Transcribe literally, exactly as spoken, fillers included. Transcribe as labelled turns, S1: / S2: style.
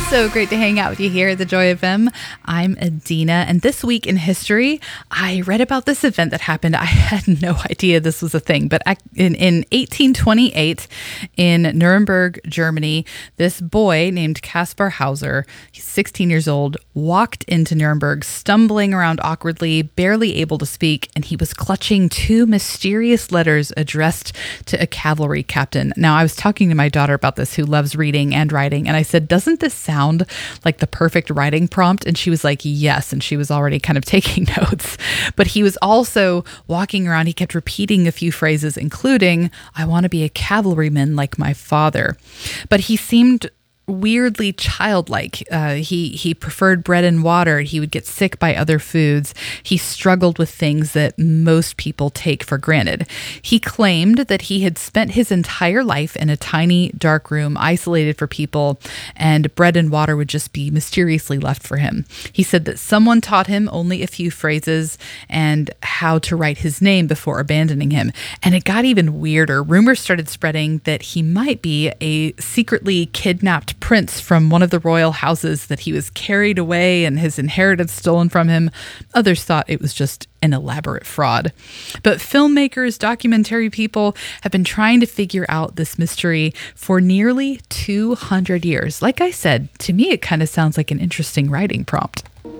S1: So great to hang out with you here at The Joy F M. I'm Adina, and this week in history, I read about this event that happened. I had no idea this was a thing, but in, in eighteen twenty-eight, in Nuremberg, Germany, this boy named Kaspar Hauser, he's sixteen years old, walked into Nuremberg, stumbling around awkwardly, barely able to speak, and he was clutching two mysterious letters addressed to a cavalry captain. Now, I was talking to my daughter about this, who loves reading and writing, and I said, doesn't this sound like the perfect writing prompt? And she was like, yes. And she was already kind of taking notes. But he was also walking around. He kept repeating a few phrases, including, I want to be a cavalryman like my father. But he seemed weirdly childlike. Uh, he he preferred bread and water. He would get sick by other foods. He struggled with things that most people take for granted. He claimed that he had spent his entire life in a tiny, dark room, isolated for people, and bread and water would just be mysteriously left for him. He said that someone taught him only a few phrases and how to write his name before abandoning him. And it got even weirder. Rumors started spreading that he might be a secretly kidnapped prince from one of the royal houses, that he was carried away and his inheritance stolen from him. Others thought it was just an elaborate fraud. But filmmakers, documentary people have been trying to figure out this mystery for nearly two hundred years. Like I said, to me, it kind of sounds like an interesting writing prompt.